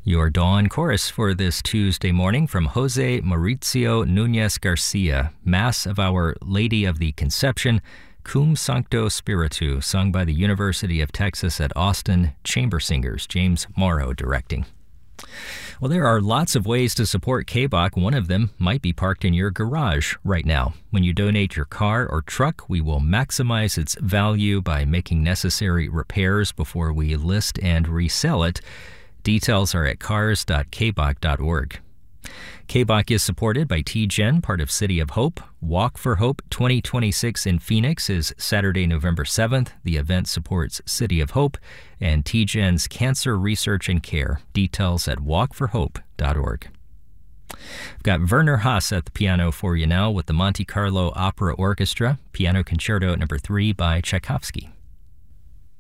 Your dawn chorus for this Tuesday morning from Jose Mauricio Nunez Garcia, Mass of Our Lady of the Conception, Cum Sancto Spiritu, sung by the University of Texas at Austin Chamber Singers, James Morrow directing. Well, there are lots of ways to support KBOC. One of them might be parked in your garage right now. When you donate your car or truck, we will maximize its value by making necessary repairs before we list and resell it. Details are at cars.kbok.org. KBOC is supported by TGen, part of City of Hope. Walk for Hope 2026 in Phoenix is Saturday, November 7th. The event supports City of Hope and TGen's Cancer Research and Care. Details at walkforhope.org. I've got Werner Haas at the piano for you now with the Monte Carlo Opera Orchestra, Piano Concerto No. 3 by Tchaikovsky.